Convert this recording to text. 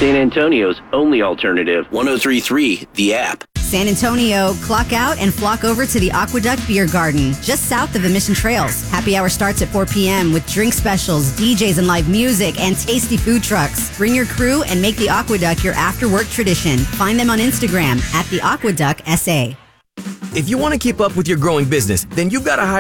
San Antonio's only alternative. 103.3 The App. San Antonio, clock out and flock over to the Aqueduct Beer Garden, just south of the Mission Trails. Happy hour starts at 4 p.m. with drink specials, DJs and live music, and tasty food trucks. Bring your crew and make the Aqueduct your after-work tradition. Find them on Instagram at the Aqueduct SA. If you want to keep up with your growing business, then you've got to hire